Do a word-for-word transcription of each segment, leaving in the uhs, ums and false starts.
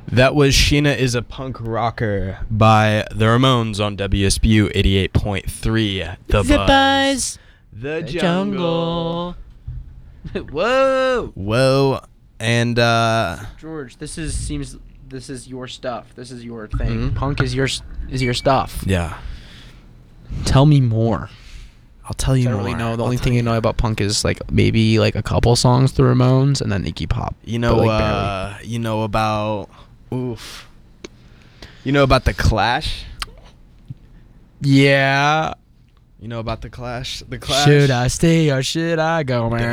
That was Sheena is a Punk Rocker by the Ramones on W S B U eighty-eight point three. The, the Buzz. Buzz. The, The Jungle. jungle. Whoa. Whoa. And, uh... George, this is seems this is your stuff. This is your thing. Mhm. Punk is your s- is your stuff. yeah. Tell me more. I'll tell you I more. don't really know. The I'll only tell thing you. I know about punk is like maybe like a couple songs, the Ramones, and then Iggy Pop. You know, But, like, uh... You know about... Oof. You know about The Clash? Yeah. You know about The Clash? The Clash? Should I stay or should I go? The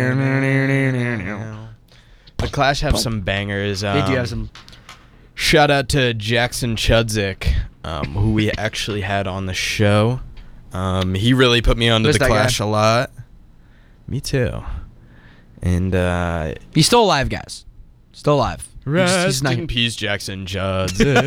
Clash have some bangers. Um, They do have some. Shout out to Jackson Chudzik, um, who we actually had on the show. Um, he really put me onto Who's The that Clash guy? a lot. Me too. And uh, He's still alive, guys. Still alive. He's- rest he's not- in peace, Jackson Chudzik.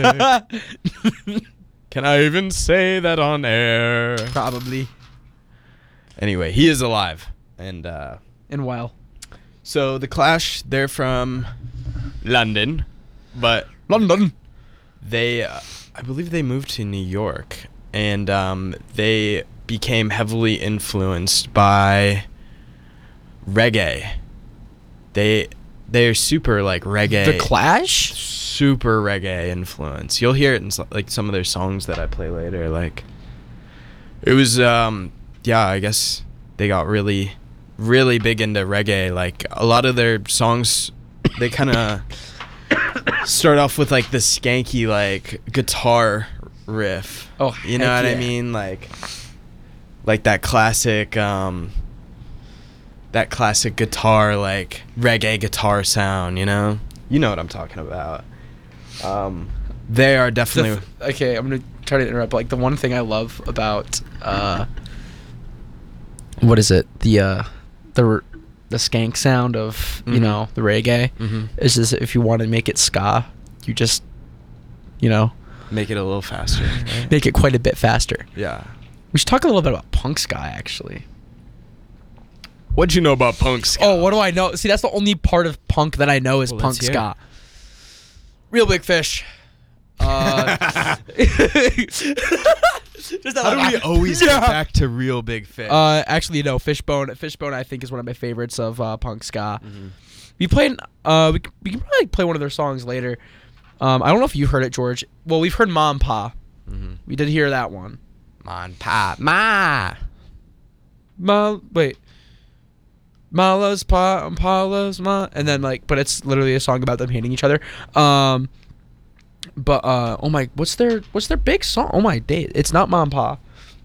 Can I even say that on air? Probably. Anyway, he is alive. And uh, And well. so The Clash, they're from London, but London. they, uh, I believe they moved to New York, and um, they became heavily influenced by reggae. They, they're super like reggae. The Clash? Super reggae influence. You'll hear it in so- like some of their songs that I play later. Like, it was, um, yeah, I guess they got really, really big into reggae. Like a lot of their songs, they kind of start off with like the skanky like guitar riff. Oh, you know heck what I yeah. mean? Like, like that classic, um, that classic guitar like reggae guitar sound. You know, you know what I'm talking about. Um, they are The definitely. f- okay, I'm gonna try to interrupt. Like the one thing I love about uh, what is it? The uh, the r- the skank sound of you Mhm. know the reggae Mhm. is just if you want to make it ska, you just you know Make it a little faster. right? make it quite a bit faster. Yeah. We should talk a little bit about punk ska actually. What'd you know about punk ska? Oh, what do I know? See, that's the only part of punk that I know is Well, punk let's hear ska. Real Big Fish. Uh, just How do we always Yeah. get back to Real Big Fish? Uh, actually, no. Fishbone. Fishbone, I think, is one of my favorites of uh, punk ska. Mhm. We played. Uh, we c- we can probably play one of their songs later. Um, I don't know if you heard it, George. Well, we've heard Ma and Pa. Mhm. We did hear that one. Mon pa ma. Ma, wait. Ma loves Pa and Pa loves Ma, and then like, but it's literally a song about them hating each other. Um, but uh, oh my, what's their what's their big song? Oh my day, it's not Ma and Pa.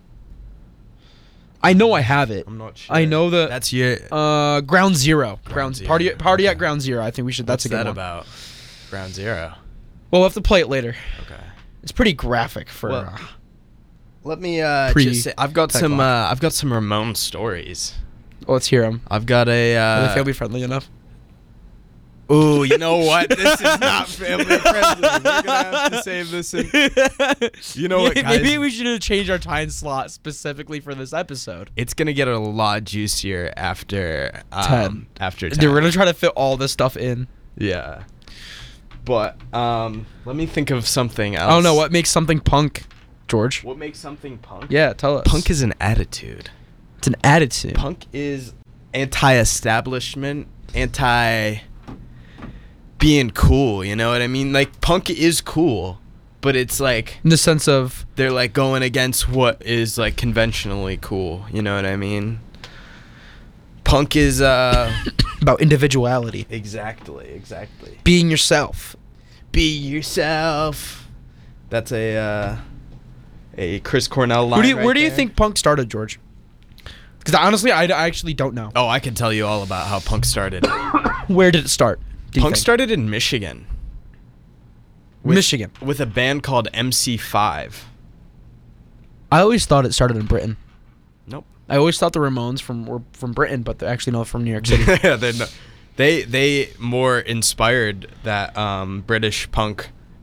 I know I have it. I'm not sure. I know the That's your. uh Ground Zero. Ground Ground Zero, party party okay. at Ground Zero. I think we should. What's That's a good that one. about? Ground Zero. Well, we'll have to play it later. Okay. It's pretty graphic for. Well, uh, Let me uh, Pre- just say I've got tech some. Uh, lock. I've got some Ramon stories. well, let's hear them. I've got a. Are they Uh, family friendly enough? Ooh, you know what? This is not family friendly. We're gonna have to save this. In, you know what, guys? Maybe we should have changed our time slot specifically for this episode. It's gonna get a lot juicier after um, ten. After ten. Dude, we're gonna try to fit all this stuff in. Yeah. But um, let me think of something else. I don't know what makes something punk, George. What makes something punk? Yeah, tell us. Punk is an attitude. it's an attitude. Punk is anti-establishment, anti being cool. You know what I mean? Like punk is cool, but it's like in the sense of they're like going against what is like conventionally cool. You know what I mean? Punk is uh about individuality, exactly, exactly. being yourself. Be yourself. That's a uh, a Chris Cornell line. Who do you, right where do you there. think punk started, George? Because honestly, I, I actually don't know. Oh, I can tell you all about how punk started. Where did it start? do you Punk think? started in Michigan. With- Michigan. with a band called M C five. I always thought it started in Britain. Nope. I always thought the Ramones from were from Britain, but they're actually not from New York City. They're not- they they more inspired that um, British punk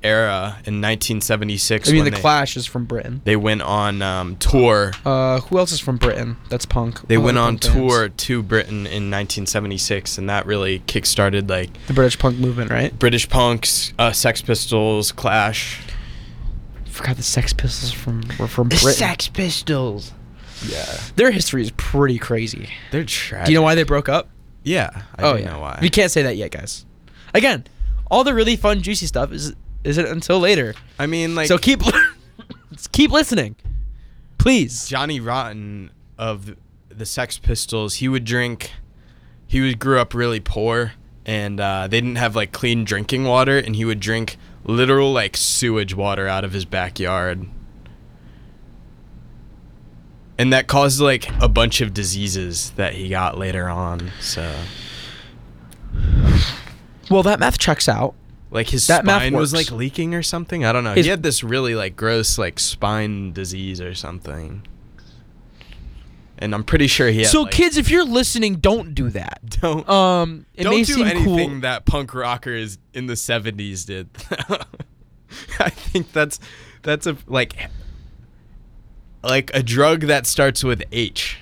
era in nineteen seventy-six. I mean, when The they, Clash is from Britain. They went on um, tour. Uh, who else is from Britain? That's punk. They All went the on punk bands. tour to Britain in nineteen seventy-six, and that really kickstarted like The British punk movement, right? British punks, uh, Sex Pistols, Clash. Forgot the Sex Pistols from were from Britain. Pistols. Yeah, Their history is pretty crazy. they're tragic. Do you know why they broke up? Yeah, I oh do yeah. know why. We can't say that yet, guys. Again, all the really fun, juicy stuff is isn't until later. I mean, like So keep keep listening, please. Johnny Rotten of the Sex Pistols, he would drink. He would grew up really poor, and uh, they didn't have like clean drinking water, and he would drink literal like sewage water out of his backyard. And that caused like a bunch of diseases that he got later on. So, Well, that math checks out. like his That math spine was works. like leaking or something. I don't know. His- he had this really like gross like spine disease or something. And I'm pretty sure he had, So, like, kids, if you're listening, don't do that. don't Um, it may don't do seem anything cool. that punk rockers in the seventies did. I think that's that's a like like a drug that starts with H.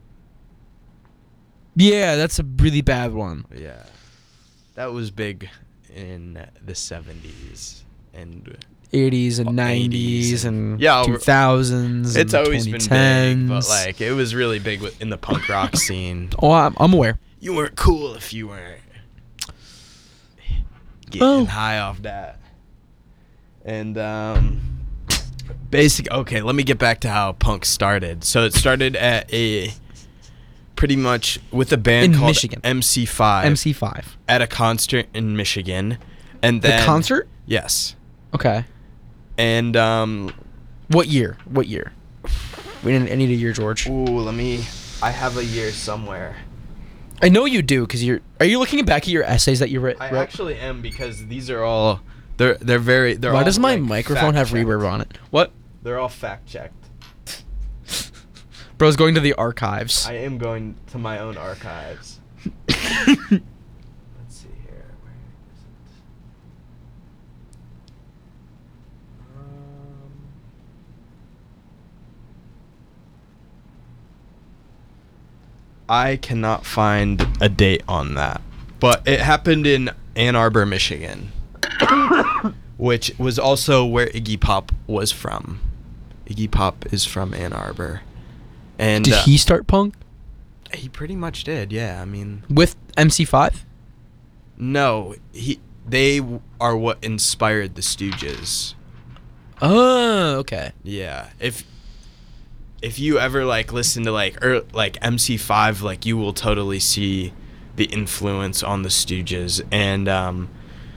Yeah, that's a really bad one. Yeah. That was big in the seventies and eighties and eighties nineties and- and Yeah, two thousands. it's and always been twenty big, but tens. like it was really big with, in the punk rock scene. Oh, I'm, I'm aware. You weren't cool if you weren't getting Oh. high off that. And um basic okay, let me get back to how punk started. So it started at a pretty much with a band In called Michigan. M C five M C five. at a concert in Michigan. And then The concert? Yes. Okay. And um What year? What year? We didn't. I need a year, George. ooh, let me I have a year somewhere. I know you do, because you're. Are you looking back at your essays that you writ- I wrote? actually am because these are all they're they're very they're Why all, does my like, microphone have fact-checked. reverb on it? What? They're all fact checked. Bro's going to the archives. I am going to my own archives. Let's see here. Where is it? Um, I cannot find a date on that, but it happened in Ann Arbor, Michigan, which was also where Iggy Pop was from. Iggy Pop is from Ann Arbor. And Did uh, he start punk he pretty much did, yeah. I mean, with M C five? no, he they w- are what inspired the Stooges. Oh, okay. Yeah, if if you ever like listen to like er, like M C five, like you will totally see the influence on the Stooges, and um,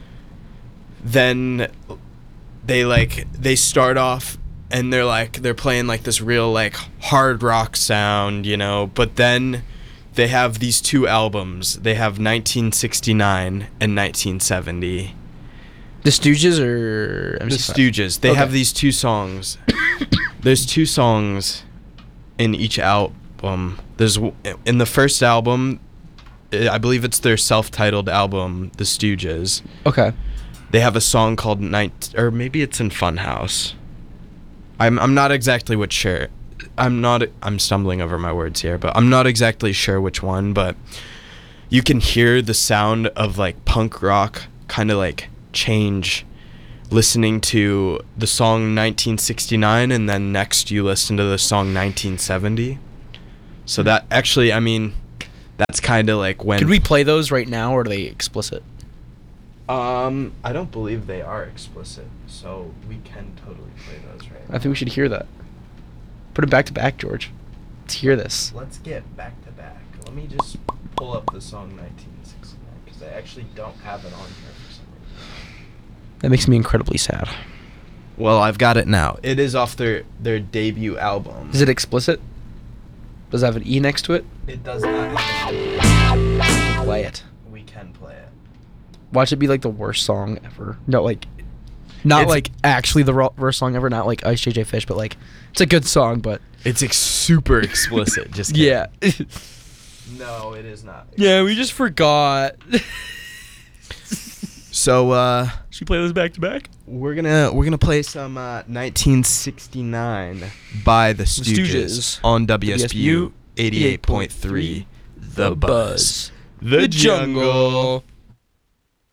then they like they start off and they're like they're playing like this real like hard rock sound, you know, but then they have these two albums. They have nineteen sixty-nine and nineteen seventy. The Stooges or M The C five? Stooges. They Okay. have these two songs. There's two songs in each album. There's w- in the first album, I believe it's their self-titled album, The Stooges. Okay. They have a song called Night, or maybe it's in Funhouse. I'm I'm not exactly what sure. I'm not. I'm stumbling over my words here, but I'm not exactly sure which one. But you can hear the sound of like punk rock kind of like change listening to the song nineteen sixty-nine, and then next you listen to the song nineteen seventy. So that actually, I mean, that's kind of like when. Could we play those right now, or are they explicit? Um, I don't believe they are explicit, so we can totally play those right now. I think we should hear that. Put it back to back, George. Let's hear this. Let's get back to back. Let me just pull up the song nineteen sixty-nine because I actually don't have it on here for some reason. That makes me incredibly sad. Well, I've got it now. It is off their their debut album. Is it explicit? Does it have an E next to it? It does not have Play it. a We can play it. Watch it be like the worst song ever. No, like, not It's- like actually the ro- worst song ever. Not like Ice J J Fish, but like it's a good song. But It's ex- super explicit. Just kidding. yeah, No, it is not. yeah, we just forgot. So uh, Should we play those back to back? we're gonna we're gonna play some uh, nineteen sixty-nine by the Stooges, Stooges. on W S P U eighty-eight point three, The Buzz, The Jungle.